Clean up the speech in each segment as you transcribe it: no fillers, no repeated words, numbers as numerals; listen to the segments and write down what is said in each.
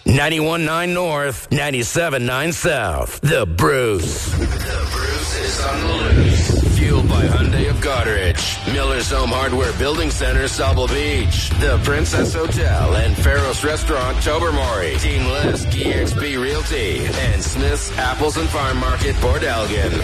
91.9 North, 97.9 South. The Bruce. The Bruce is on the loose. Fueled by Hyundai of Goderich, Miller's Home Hardware Building Center, Sauble Beach, The Princess Hotel and Faros Restaurant, Tobermory, Dean List, EXP Realty, and Smith's Apples and Farm Market, Port Elgin.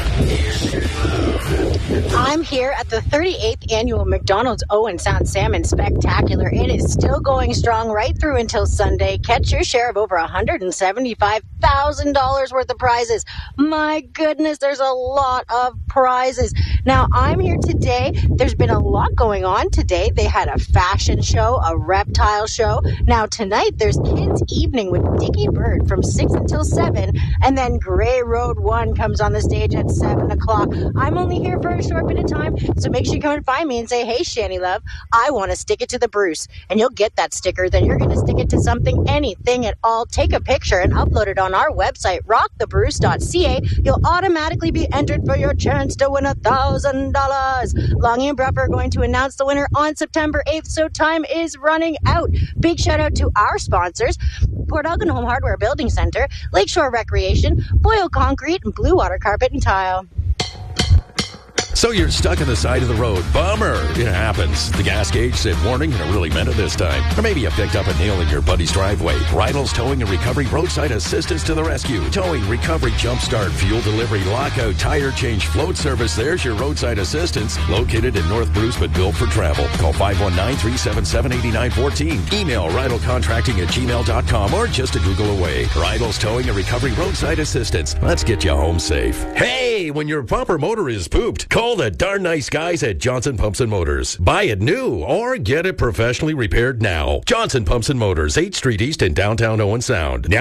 I'm here at the 38th annual McDonald's Owen Sound Salmon Spectacular. It is still going strong right through until Sunday. Catch your share of over $175,000 worth of prizes. My goodness, there's a lot of prizes. Now, I'm here today. There's been a lot going on today. They had a fashion show, a reptile show. Now, tonight, there's Kids Evening with Dickie Bird from 6 until 7. And then Grey Road 1 comes on the stage at 7 o'clock. I'm only here for a short bit of time, so make sure you come and find me and say, hey, Shani Love, I want to stick it to the Bruce. And you'll get that sticker. Then you're going to stick it to something, anything at all. Take a picture and upload it on our website, rockthebruce.ca. You'll automatically be entered for your chance to win $1,000. Longy and Bruff are going to announce the winner on September 8th, so time is running out. Big shout out to our sponsors, Port Elgin Home Hardware Building Center, Lakeshore Recreation, Boyle Concrete, and Blue Water Carpet and Tile. So you're stuck on the side of the road. Bummer. It happens. The gas gauge said warning, and it really meant it this time. Or maybe you picked up a nail in your buddy's driveway. Rydell's Towing and Recovery Roadside Assistance to the rescue. Towing, recovery, jumpstart, fuel delivery, lockout, tire change, float service. There's your roadside assistance. Located in North Bruce, but built for travel. Call 519-377-8914. Email rydellcontracting@gmail.com or just a Google away. Rydell's Towing and Recovery Roadside Assistance. Let's get you home safe. Hey, when your bumper motor is pooped, call the darn nice guys at Johnson Pumps and Motors. Buy it new or get it professionally repaired now. Johnson Pumps and Motors, 8th Street East in downtown Owen Sound. Now